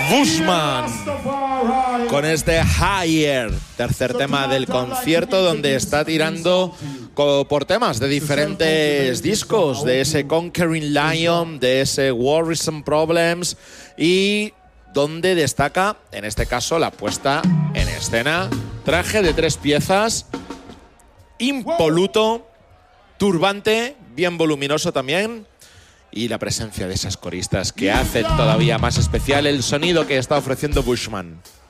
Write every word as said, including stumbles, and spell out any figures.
Bushman con este Higher, tercer tema del concierto, donde está tirando por temas de diferentes discos, de ese Conquering Lion, de ese Worrisome Problems, y donde destaca, en este caso, la puesta en escena. Traje de tres piezas, impoluto, turbante, bien voluminoso también, y la presencia de esas coristas que hacen todavía más especial el sonido que está ofreciendo Bushman.